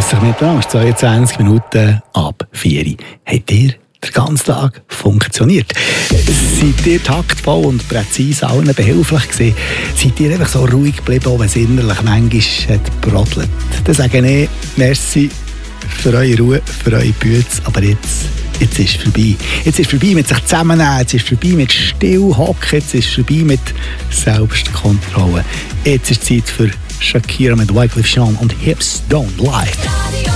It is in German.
Grüß dich miteinander, 22 Minuten ab 4 Uhr. Habt ihr den ganzen Tag funktioniert? Seid ihr taktvoll und präzise allen behilflich gewesen? Seid ihr einfach so ruhig geblieben, auch wenn es innerlich manchmal hat brodelt? Dann sage ich, merci für eure Ruhe, für eure Bütze, aber jetzt ist es vorbei. Jetzt ist es vorbei mit sich zusammennehmen, jetzt ist es vorbei mit Stillhocken, jetzt ist es vorbei mit Selbstkontrolle. Jetzt ist es Zeit für Shakira mit Wyclef Jean und Hips Don't Lie.